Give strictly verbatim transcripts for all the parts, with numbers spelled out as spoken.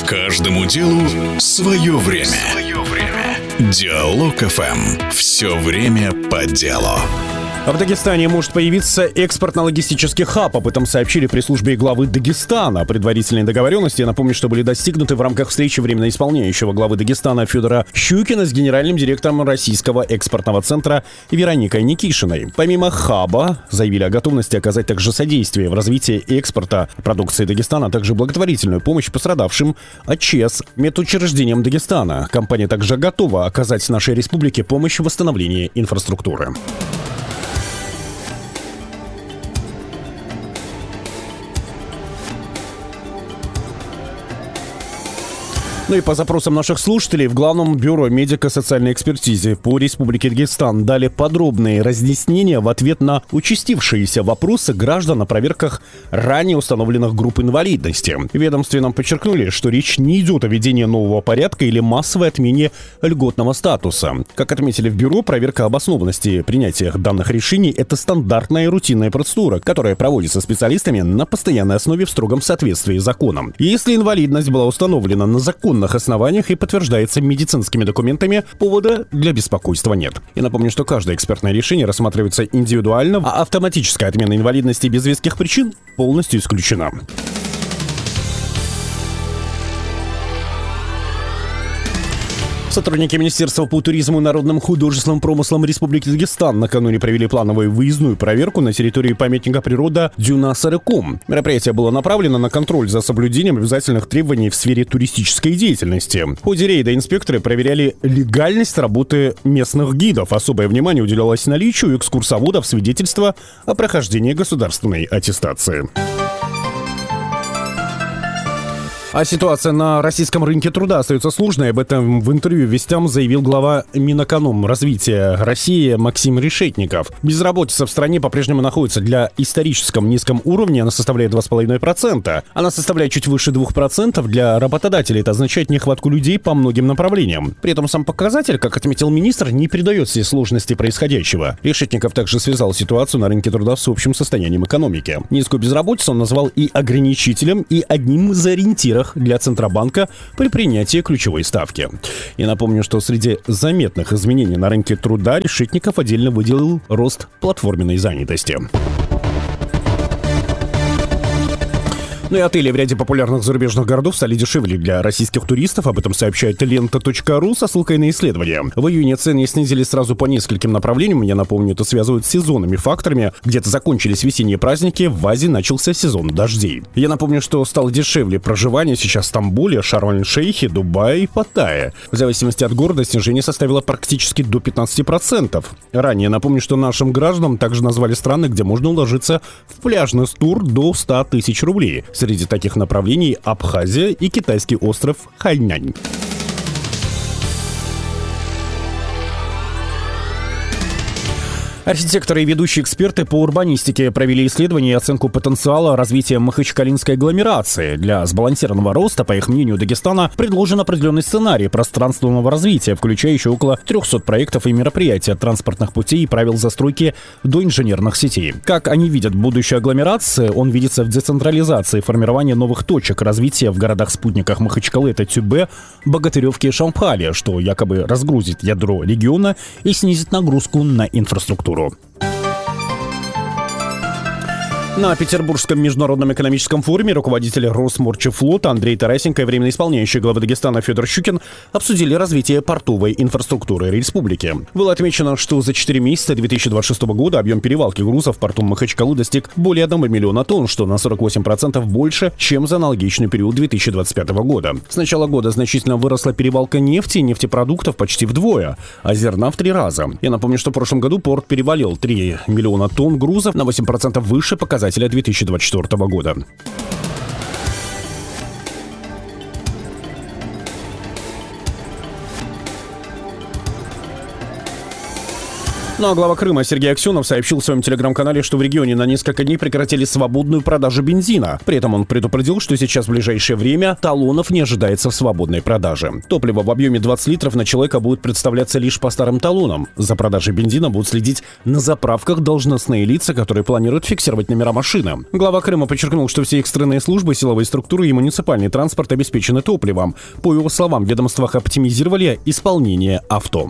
Каждому делу свое время. Свое время. Диалог эф эм. Все время по делу. В Дагестане может появиться экспортно-логистический хаб. Об этом сообщили при службе главы Дагестана. Предварительные договоренности, я напомню, что были достигнуты в рамках встречи временно исполняющего главы Дагестана Федора Щукина с генеральным директором Российского экспортного центра Вероникой Никишиной. Помимо хаба, заявили о готовности оказать также содействие в развитии экспорта продукции Дагестана, а также благотворительную помощь пострадавшим от ЧС медучреждениям Дагестана. Компания также готова оказать нашей республике помощь в восстановлении инфраструктуры. Ну и по запросам наших слушателей в Главном бюро медико-социальной экспертизы по Республике Дагестан дали подробные разъяснения в ответ на участившиеся вопросы граждан о проверках ранее установленных групп инвалидности. В ведомстве нам подчеркнули, что речь не идет о введении нового порядка или массовой отмене льготного статуса. Как отметили в бюро, проверка обоснованности принятия данных решений – это стандартная и рутинная процедура, которая проводится специалистами на постоянной основе в строгом соответствии с законом. Если инвалидность была установлена на законном основаниях и подтверждается медицинскими документами, повода для беспокойства нет. И напомню, что каждое экспертное решение рассматривается индивидуально, а автоматическая отмена инвалидности без веских причин полностью исключена. Сотрудники Министерства по туризму и народным художественным промыслам Республики Дагестан накануне провели плановую выездную проверку на территории памятника природы Дюна-Сарыкум. Мероприятие было направлено на контроль за соблюдением обязательных требований в сфере туристической деятельности. В ходе рейда инспекторы проверяли легальность работы местных гидов. Особое внимание уделялось наличию экскурсоводов свидетельства о прохождении государственной аттестации. А ситуация на российском рынке труда остается сложной. Об этом в интервью «Вестям» заявил глава Минэкономразвития России Максим Решетников. Безработица в стране по-прежнему находится для историческом низком уровне. Она составляет два с половиной процента. Она составляет чуть выше двух процентов. Для работодателей это означает нехватку людей по многим направлениям. При этом сам показатель, как отметил министр, не придает всей сложности происходящего. Решетников также связал ситуацию на рынке труда с общим состоянием экономики. Низкую безработицу он назвал и ограничителем, и одним из ориентиров для Центробанка при принятии ключевой ставки. И напомню, что среди заметных изменений на рынке труда Решетников отдельно выделил рост платформенной занятости. Ну и отели в ряде популярных зарубежных городов стали дешевле для российских туристов. Об этом сообщает лента точка ру со ссылкой на исследование. В июне цены снизились сразу по нескольким направлениям. Я напомню, это связывают с сезонными факторами. Где-то закончились весенние праздники, в Азии начался сезон дождей. Я напомню, что стало дешевле проживание сейчас в Стамбуле, Шарм-эль-Шейхе, Дубае и Паттайе. В зависимости от города снижение составило практически до пятнадцати процентов. Ранее напомню, что нашим гражданам также назвали страны, где можно уложиться в пляжный тур до ста тысяч рублей. Среди таких направлений Абхазия и китайский остров Хайнань. Архитекторы и ведущие эксперты по урбанистике провели исследование и оценку потенциала развития махачкалинской агломерации. Для сбалансированного роста, по их мнению, Дагестана предложен определенный сценарий пространственного развития, включающий около трехсот проектов и мероприятий от транспортных путей и правил застройки до инженерных сетей. Как они видят будущее агломерации, он видится в децентрализации, формировании новых точек развития в городах-спутниках Махачкалы, это Тюбе, Богатыревке и Шамхале, что якобы разгрузит ядро региона и снизит нагрузку на инфраструктуру. На Петербургском международном экономическом форуме руководитель Росморчефлота Андрей Тарасенко и временно исполняющий глава Дагестана Федор Щукин обсудили развитие портовой инфраструктуры республики. Было отмечено, что за четыре месяца две тысячи двадцать шестого года объем перевалки грузов в порту Махачкалы достиг более одного миллиона тонн, что на сорок восемь процентов больше, чем за аналогичный период две тысячи двадцать пятого года. С начала года значительно выросла перевалка нефти и нефтепродуктов почти вдвое, а зерна в три раза. Я напомню, что в прошлом году порт перевалил три миллиона тонн грузов, на восемь процентов выше показателя две тысячи двадцать четвёртого года. Ну а глава Крыма Сергей Аксенов сообщил в своем телеграм-канале, что в регионе на несколько дней прекратили свободную продажу бензина. При этом он предупредил, что сейчас в ближайшее время талонов не ожидается в свободной продаже. Топливо в объеме двадцать литров на человека будет представляться лишь по старым талонам. За продажей бензина будут следить на заправках должностные лица, которые планируют фиксировать номера машины. Глава Крыма подчеркнул, что все экстренные службы, силовые структуры и муниципальный транспорт обеспечены топливом. По его словам, в ведомствах оптимизировали исполнение авто.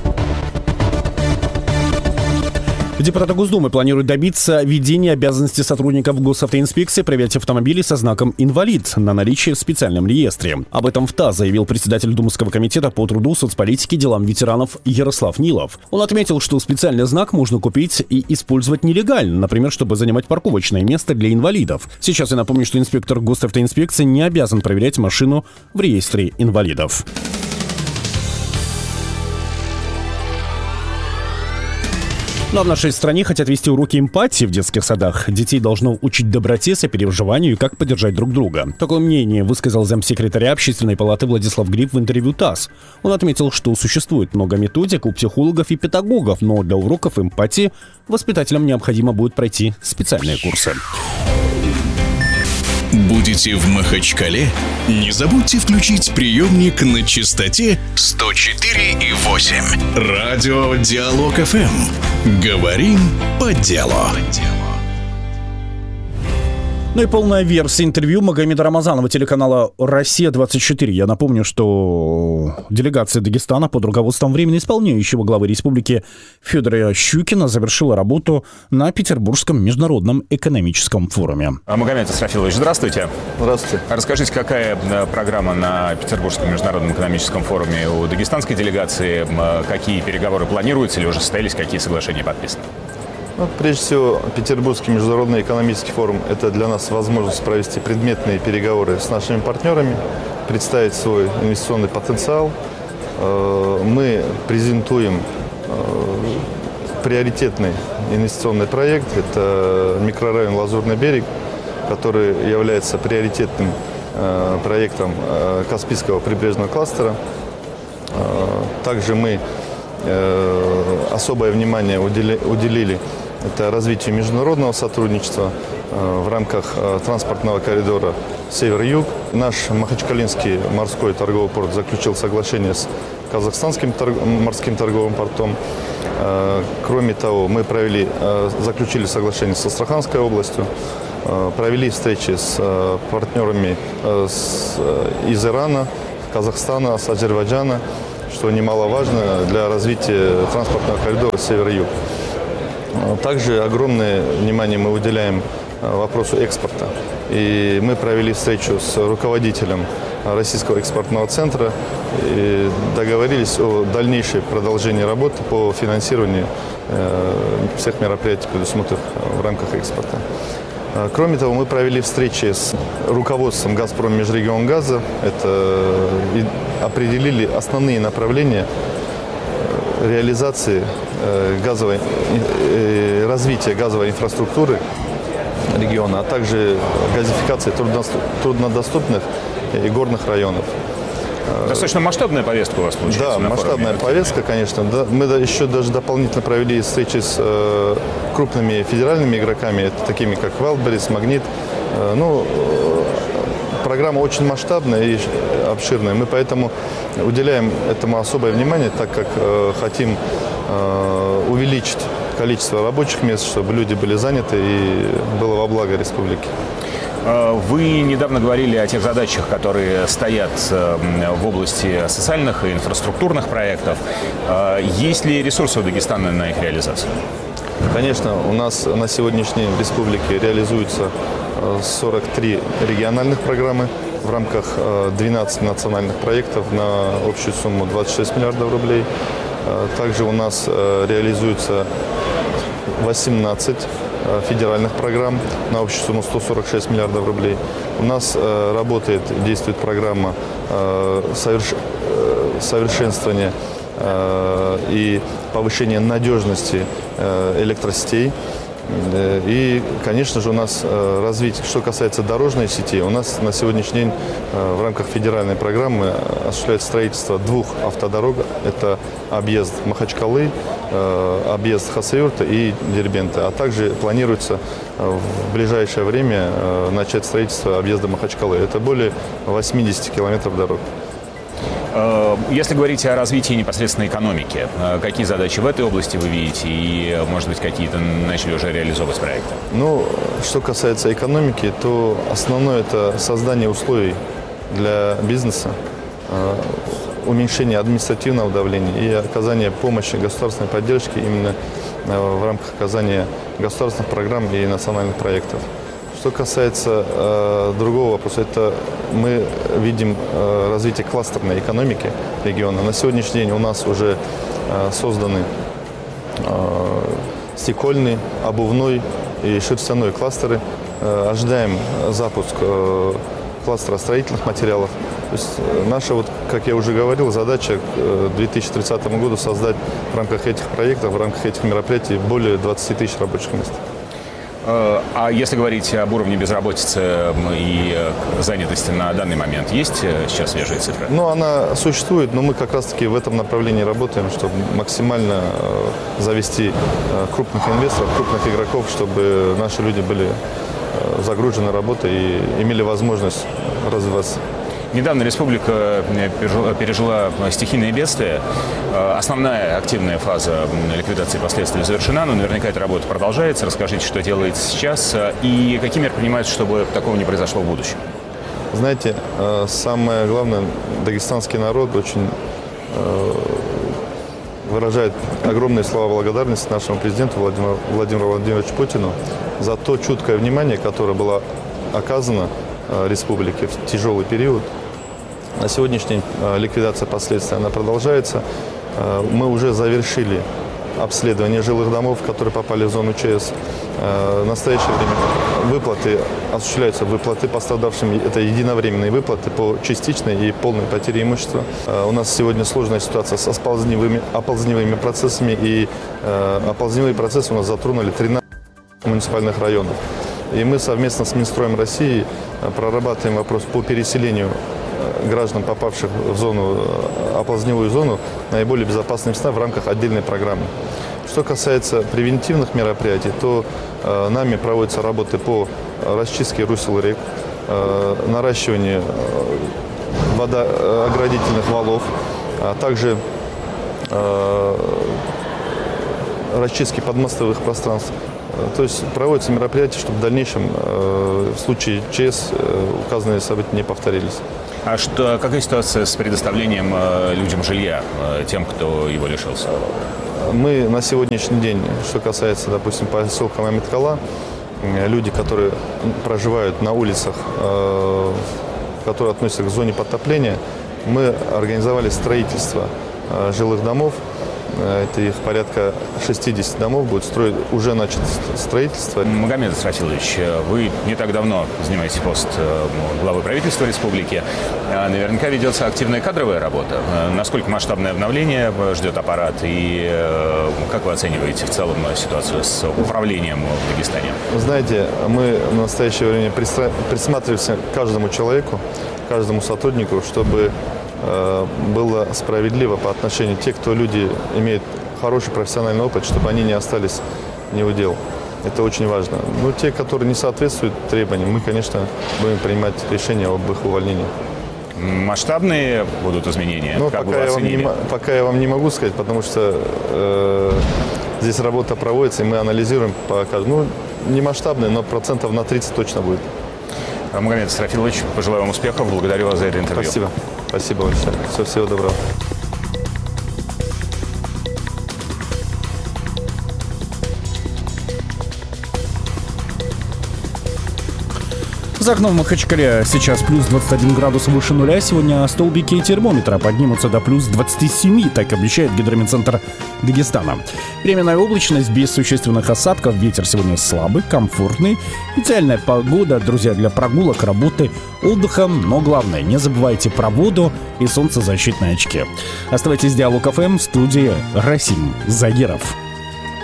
Депутаты Госдумы планируют добиться введения обязанности сотрудников госавтоинспекции проверять автомобили со знаком «Инвалид» на наличие в специальном реестре. Об этом в ТАСС заявил председатель Думского комитета по труду, соцполитике, делам ветеранов Ярослав Нилов. Он отметил, что специальный знак можно купить и использовать нелегально, например, чтобы занимать парковочное место для инвалидов. Сейчас я напомню, что инспектор госавтоинспекции не обязан проверять машину в реестре инвалидов. Ну а в нашей стране хотят вести уроки эмпатии в детских садах. Детей должно учить доброте, сопереживанию и как поддержать друг друга. Такое мнение высказал замсекретаря Общественной палаты Владислав Гриб в интервью ТАСС. Он отметил, что существует много методик у психологов и педагогов, но для уроков эмпатии воспитателям необходимо будет пройти специальные курсы. Будете в Махачкале? Не забудьте включить приемник на частоте сто четыре и восемь. Радио Диалог эф эм. Говорим по делу. Ну и полная версия интервью Магомеда Рамазанова телеканала «Россия двадцать четыре». Я напомню, что делегация Дагестана под руководством временно исполняющего главы республики Федора Щукина завершила работу на Петербургском международном экономическом форуме. Магомед Исрафилович, здравствуйте. Здравствуйте. Расскажите, какая программа на Петербургском международном экономическом форуме у дагестанской делегации? Какие переговоры планируются или уже состоялись, какие соглашения подписаны? Ну, прежде всего, Петербургский международный экономический форум – это для нас возможность провести предметные переговоры с нашими партнерами, представить свой инвестиционный потенциал. Мы презентуем приоритетный инвестиционный проект. Это микрорайон Лазурный берег, который является приоритетным проектом Каспийского прибрежного кластера. Также мы особое внимание уделили это развитию международного сотрудничества в рамках транспортного коридора Север-Юг. Наш Махачкалинский морской торговый порт заключил соглашение с Казахстанским торг... морским торговым портом. Кроме того, мы провели, заключили соглашение с Астраханской областью, провели встречи с партнерами с... из Ирана, Казахстана, с Азербайджана, что немаловажно для развития транспортного коридора Север-Юг. Также огромное внимание мы уделяем вопросу экспорта. И мы провели встречу с руководителем Российского экспортного центра и договорились о дальнейшем продолжении работы по финансированию всех мероприятий, предусмотренных в рамках экспорта. Кроме того, мы провели встречи с руководством «Газпром Межрегионгаза». Это определили основные направления реализации газовой, развития газовой инфраструктуры региона, а также газификации труднодоступных и горных районов. Достаточно масштабная повестка у вас получается. Да, масштабная повестка, конечно. Да, мы еще даже дополнительно провели встречи с э, крупными федеральными игроками, это такими как Wildberries, Магнит. Э, ну, программа очень масштабная и обширная. Мы поэтому уделяем этому особое внимание, так как э, хотим э, увеличить количество рабочих мест, чтобы люди были заняты и было во благо республики. Вы недавно говорили о тех задачах, которые стоят в области социальных и инфраструктурных проектов. Есть ли ресурсы у Дагестана на их реализацию? Конечно, у нас на сегодняшний день в республике реализуется сорок три региональных программы в рамках двенадцати национальных проектов на общую сумму двадцать шесть миллиардов рублей. Также у нас реализуется восемнадцать федеральных программ на общую сумму сто сорок шесть миллиардов рублей. У нас э, работает, действует программа э, соверш... э, совершенствования э, и повышения надежности э, электросетей. И, конечно же, у нас развитие, что касается дорожной сети, у нас на сегодняшний день в рамках федеральной программы осуществляется строительство двух автодорог. Это объезд Махачкалы, объезд Хасавюрта и Дербента. А также планируется в ближайшее время начать строительство объезда Махачкалы. Это более восемьдесят километров дорог. Если говорить о развитии непосредственно экономики, какие задачи в этой области вы видите и, может быть, какие-то начали уже реализовывать проекты? Ну, что касается экономики, то основное – это создание условий для бизнеса, уменьшение административного давления и оказание помощи государственной поддержки именно в рамках оказания государственных программ и национальных проектов. Что касается э, другого вопроса, это мы видим э, развитие кластерной экономики региона. На сегодняшний день у нас уже э, созданы э, стекольный, обувной и шерстяной кластеры. Э, ожидаем запуск э, кластера строительных материалов. То есть наша, вот, как я уже говорил, задача к две тысячи тридцатому году создать в рамках этих проектов, в рамках этих мероприятий более двадцати тысяч рабочих мест. А если говорить об уровне безработицы и занятости на данный момент, есть сейчас свежие цифры? Ну, она существует, но мы как раз-таки в этом направлении работаем, чтобы максимально завести крупных инвесторов, крупных игроков, чтобы наши люди были загружены работой и имели возможность развиваться. Недавно республика пережила стихийное бедствие. Основная активная фаза ликвидации последствий завершена, но наверняка эта работа продолжается. Расскажите, что делаете сейчас и какие меры принимаются, чтобы такого не произошло в будущем? Знаете, самое главное, дагестанский народ очень выражает огромные слова благодарности нашему президенту Владимиру, Владимиру Владимировичу Путину за то чуткое внимание, которое было оказано республике в тяжелый период. На сегодняшний день ликвидация последствий она продолжается. Мы уже завершили обследование жилых домов, которые попали в зону ЧС. В настоящее время выплаты осуществляются, выплаты пострадавшим. Это единовременные выплаты по частичной и полной потере имущества. У нас сегодня сложная ситуация с оползневыми, оползневыми процессами, и оползневые процессы у нас затронули тринадцать муниципальных районов. И мы совместно с Минстроем России прорабатываем вопрос по переселению граждан, попавших в зону, оползневую зону, наиболее безопасные места в рамках отдельной программы. Что касается превентивных мероприятий, то э, нами проводятся работы по расчистке русел рек, э, наращиванию э, водооградительных валов, а также э, расчистки подмостовых пространств. То есть проводятся мероприятия, чтобы в дальнейшем, э, в случае ЧС, э, указанные события не повторились. А что, какая ситуация с предоставлением э, людям жилья, э, тем, кто его лишился? Мы на сегодняшний день, что касается, допустим, поселка Мамиткала, э, люди, которые проживают на улицах, э, которые относятся к зоне подтопления, мы организовали строительство э, жилых домов. Это их порядка шестьдесят домов будет строить, уже начато строительство. Магомед Исрафилович, вы не так давно занимаете пост главы правительства республики. Наверняка ведется активная кадровая работа. Насколько масштабное обновление ждет аппарат и как вы оцениваете в целом ситуацию с управлением в Дагестане? Знаете, мы в настоящее время присматриваемся к каждому человеку, каждому сотруднику, чтобы было справедливо по отношению к тем, кто люди имеют хороший профессиональный опыт, чтобы они не остались не у дел. Это очень важно. Но те, которые не соответствуют требованиям, мы, конечно, будем принимать решение об их увольнении. Масштабные будут изменения? Ну, как пока, я вам не, пока я вам не могу сказать, потому что э, здесь работа проводится, и мы анализируем по каждому. Ну, не масштабные, но процентов на тридцать точно будет. Магомед Исрафилович, пожелаю вам успехов. Благодарю вас за это интервью. Спасибо. Спасибо большое. Всего, всего доброго. За окном в Махачкале сейчас плюс двадцать один градус выше нуля. Сегодня столбики термометра поднимутся до плюс двадцати семи, так обещает гидрометцентр Дагестана. Временная облачность без существенных осадков. Ветер сегодня слабый, комфортный. Идеальная погода, друзья, для прогулок, работы, отдыха. Но главное, не забывайте про воду и солнцезащитные очки. Оставайтесь с Диалог эф эм, в студии Расим Загиров.